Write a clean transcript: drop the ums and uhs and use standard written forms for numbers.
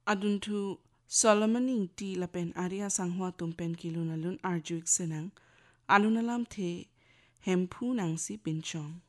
Adun tu Solomon ing ti lapen Arya sanghua tumpen kilunalun arjuik senang alunalam the hempu nang si pinchong.